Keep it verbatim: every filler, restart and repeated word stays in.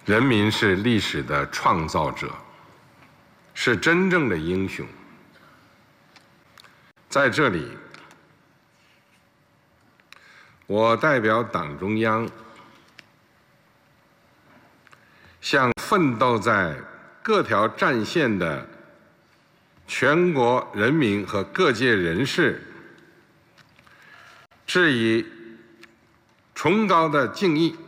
人民是历史的创造者，是真正的英雄。在这里，我代表党中央，向奋斗在各条战线的全国人民和各界人士致以崇高的敬意。